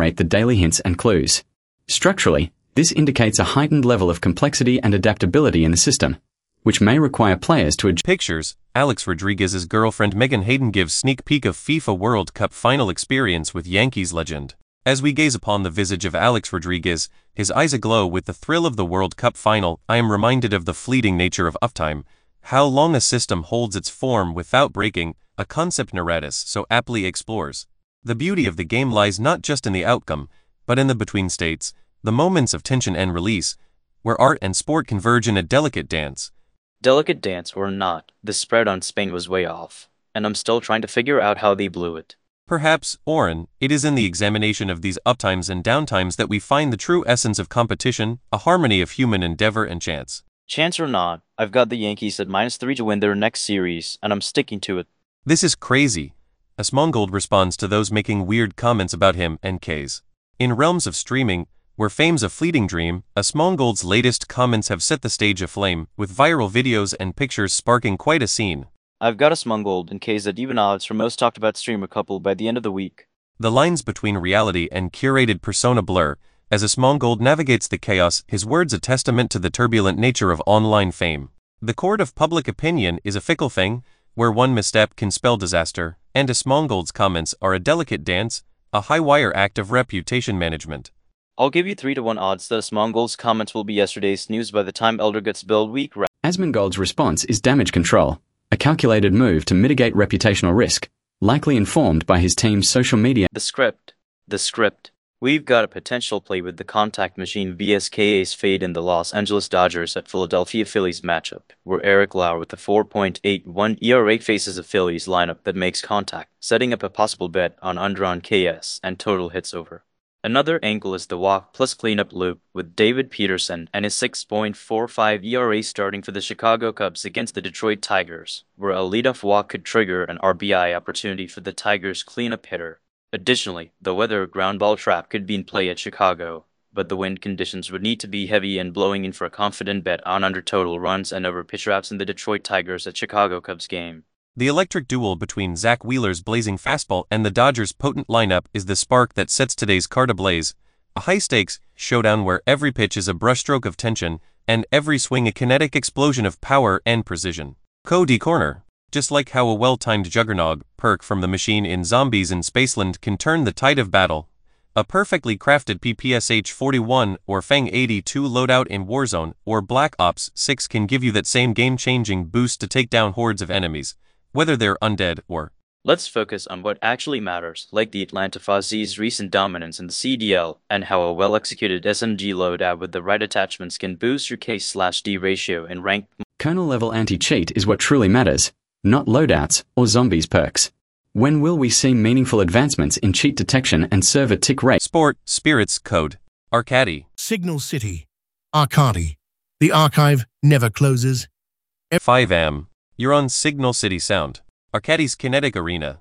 generate the daily hints and clues. Structurally, this indicates a heightened level of complexity and adaptability in the system, which may require players to adjust. Pictures. Alex Rodriguez's girlfriend Megan Hayden gives sneak peek of FIFA World Cup final experience with Yankees legend. As we gaze upon the visage of Alex Rodriguez, his eyes aglow with the thrill of the World Cup final, I am reminded of the fleeting nature of uptime, how long a system holds its form without breaking, a concept Naradis so aptly explores. The beauty of the game lies not just in the outcome, but in the between states, the moments of tension and release, where art and sport converge in a delicate dance. Delicate dance or not, the spread on Spain was way off, and I'm still trying to figure out how they blew it. Perhaps, Oren, it is in the examination of these uptimes and downtimes that we find the true essence of competition, a harmony of human endeavor and chance. Chance or not, I've got the Yankees at -3 to win their next series, and I'm sticking to it. This is crazy. Asmongold responds to those making weird comments about him and K's. In realms of streaming, where fame's a fleeting dream, Asmongold's latest comments have set the stage aflame, with viral videos and pictures sparking quite a scene. I've got Asmongold in case at even odds for most talked about streamer couple by the end of the week. The lines between reality and curated persona blur, as Asmongold navigates the chaos, his words a testament to the turbulent nature of online fame. The court of public opinion is a fickle thing, where one misstep can spell disaster, and Asmongold's comments are a delicate dance, a high-wire act of reputation management. I'll give you 3-1 odds that Asmongold's comments will be yesterday's news by the time Elder gets build week. Asmongold's response is damage control, a calculated move to mitigate reputational risk, likely informed by his team's social media. The script. We've got a potential play with the contact machine vs KA's fade in the Los Angeles Dodgers at Philadelphia Phillies matchup, where Eric Lauer with a 4.81 ERA faces a Phillies lineup that makes contact, setting up a possible bet on under on KS and total hits over. Another angle is the walk plus cleanup loop with David Peterson and his 6.45 ERA starting for the Chicago Cubs against the Detroit Tigers, where a leadoff walk could trigger an RBI opportunity for the Tigers' cleanup hitter. Additionally, the weather ground ball trap could be in play at Chicago, but the wind conditions would need to be heavy and blowing in for a confident bet on under total runs and over pitch outs in the Detroit Tigers at Chicago Cubs game. The electric duel between Zach Wheeler's blazing fastball and the Dodgers' potent lineup is the spark that sets today's card ablaze, a high-stakes showdown where every pitch is a brushstroke of tension and every swing a kinetic explosion of power and precision. Cody Corner. Just like how a well-timed juggernaut perk from the machine in Zombies in Spaceland can turn the tide of battle, a perfectly crafted PPSH-41 or Fang 82 loadout in Warzone or Black Ops 6 can give you that same game-changing boost to take down hordes of enemies, whether they're undead or... Let's focus on what actually matters, like the Atlanta Fuzzy's recent dominance in the CDL, and how a well-executed SMG loadout with the right attachments can boost your K/D ratio in ranked... Kernel-level anti-cheat is what truly matters, not loadouts or zombies perks. When will we see meaningful advancements in cheat detection and server tick rate? Sport, Spirits Code, Arcady. Signal City, Arcady. The archive never closes. 5am. You're on Signal City Sound, Arcady's kinetic arena.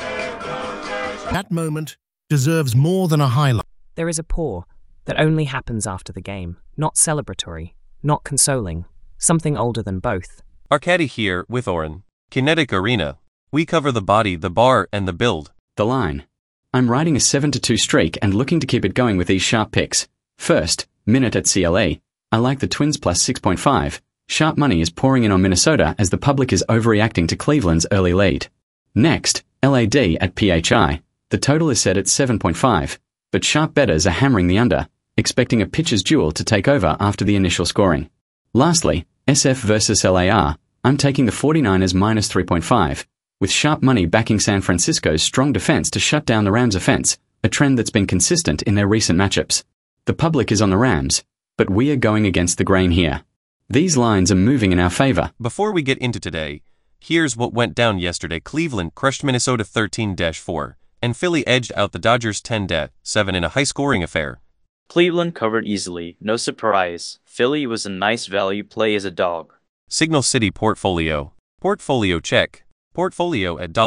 That moment deserves more than a highlight. There is a pause that only happens after the game, not celebratory, not consoling, something older than both. Arcady here with Oren. Kinetic arena. We cover the body, the bar, and the build. The line. I'm riding a 7-2 streak and looking to keep it going with these sharp picks. First, Minute at CLA. I like the Twins plus 6.5. Sharp money is pouring in on Minnesota as the public is overreacting to Cleveland's early lead. Next, LAD at PHI. The total is set at 7.5, but sharp bettors are hammering the under, expecting a pitcher's duel to take over after the initial scoring. Lastly, SF versus LAR. I'm taking the 49ers minus 3.5, with sharp money backing San Francisco's strong defense to shut down the Rams' offense, a trend that's been consistent in their recent matchups. The public is on the Rams, but we are going against the grain here. These lines are moving in our favor. Before we get into today, here's what went down yesterday. Cleveland crushed Minnesota 13-4, and Philly edged out the Dodgers 10-7 in a high-scoring affair. Cleveland covered easily, no surprise. Philly was a nice value play as a dog. Signal City Portfolio. Portfolio check. Portfolio at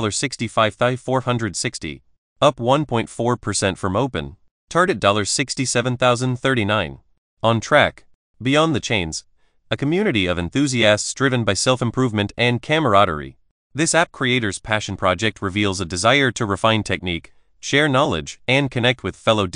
$65,460. Up 1.4% from open. Target $67,039. On track. Beyond the Chains. A community of enthusiasts driven by self-improvement and camaraderie. This app creator's passion project reveals a desire to refine technique, share knowledge, and connect with fellow